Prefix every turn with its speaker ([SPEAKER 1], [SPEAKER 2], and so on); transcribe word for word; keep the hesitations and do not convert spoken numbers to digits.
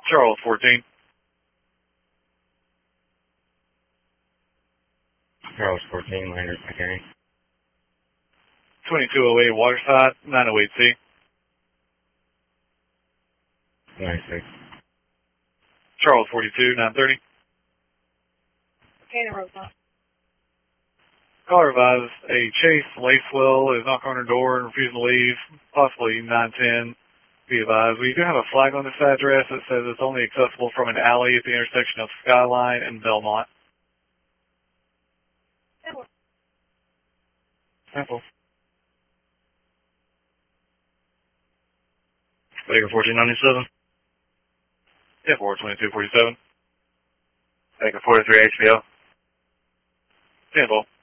[SPEAKER 1] Charles fourteen.
[SPEAKER 2] Charles fourteen, Landers McCarry.
[SPEAKER 1] twenty-two oh eight Waterside, nine oh eight C.
[SPEAKER 2] ninety-six.
[SPEAKER 1] Charles forty-two, nine thirty.
[SPEAKER 3] Hannah Rosa.
[SPEAKER 1] Call advised a Chase Lacewell is knocking on her door and refusing to leave, possibly nine ten. Be advised, we do have a flag on this address that says it's only accessible from an alley at the intersection of Skyline and Belmont.
[SPEAKER 3] Simple.
[SPEAKER 2] Simple. Baker fourteen ninety-seven.
[SPEAKER 1] Yeah, four twenty-two forty-seven.
[SPEAKER 2] Baker forty-three H B O.
[SPEAKER 1] Simple.